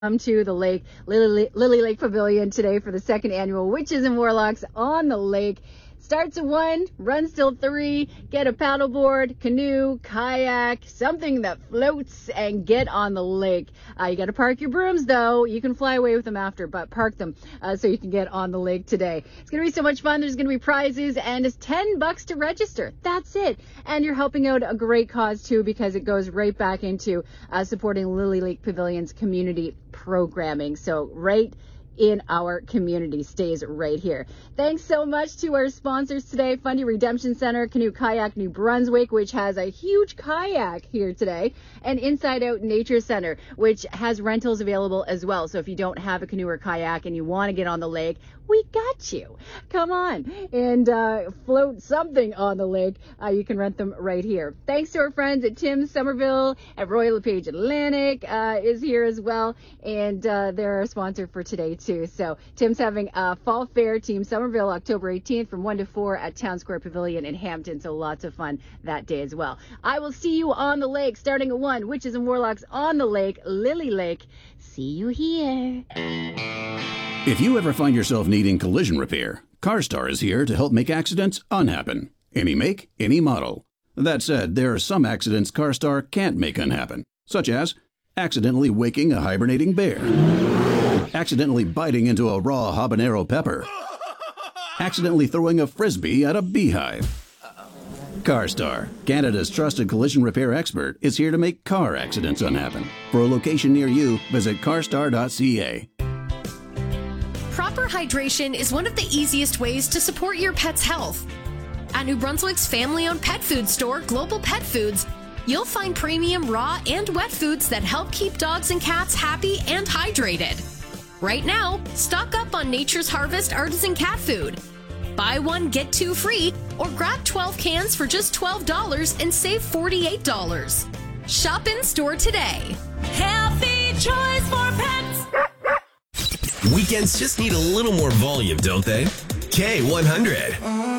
Come to the lake, Lily Lake Pavilion today for the second annual Witches and Warlocks on the Lake. Starts at 1, runs till 3. Get a paddleboard, canoe, kayak, something that floats, and get on the lake. You got to park your brooms, though. You can fly away with them after, but park them so you can get on the lake today. It's going to be so much fun. There's going to be prizes, and it's $10 to register. That's it. And you're helping out a great cause, too, because it goes right back into supporting Lily Lake Pavilion's community programming. So right in our community stays right here. Thanks so much to our sponsors today, Fundy Redemption Center, Canoe Kayak New Brunswick, which has a huge kayak here today, and Inside Out Nature Center, which has rentals available as well. So if you don't have a canoe or kayak and you want to get on the lake, we got you. Come on and float something on the lake. You can rent them right here. Thanks to our friends at Tim Somerville at Royal LePage Atlantic is here as well, and they're our sponsor for today too. So Tim's having a fall fair, Team Somerville, October 18th from 1 to 4 at Town Square Pavilion in Hampton. So lots of fun that day as well. I will see you on the lake starting at 1. Witches and Warlocks on the Lake, Lily Lake. See you here. If you ever find yourself needing collision repair, CarStar is here to help make accidents unhappen. Any make, any model. That said, there are some accidents CarStar can't make unhappen, such as accidentally waking a hibernating bear, accidentally biting into a raw habanero pepper, accidentally throwing a frisbee at a beehive. CarStar, Canada's trusted collision repair expert, is here to make car accidents unhappen. For a location near you, visit carstar.ca. Proper hydration is one of the easiest ways to support your pet's health. At New Brunswick's family-owned pet food store, Global Pet Foods, you'll find premium raw and wet foods that help keep dogs and cats happy and hydrated. Right now, stock up on Nature's Harvest artisan cat food. Buy one, get 2 free, or grab 12 cans for just $12 and save $48. Shop in store today. Healthy choice for pets. Weekends just need a little more volume, don't they? K100.